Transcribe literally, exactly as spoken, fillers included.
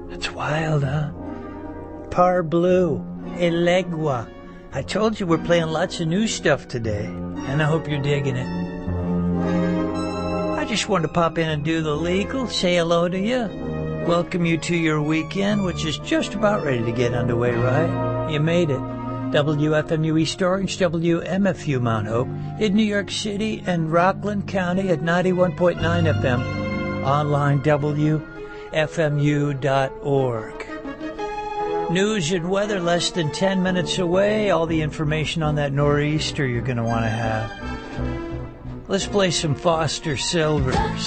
That's wild, huh? Parbleu, Elegua. I told you we're playing lots of new stuff today, and I hope you're digging it. I just wanted to pop in and do the legal, say hello to you, welcome you to your weekend, which is just about ready to get underway, right? You made it. W F M U East Orange, W M F U Mount Hope, in New York City and Rockland County at ninety-one point nine F M, online W F M U dot org. News and weather less than ten minutes away, all the information on that nor'easter you're going to want to have. Let's play some Foster Silvers.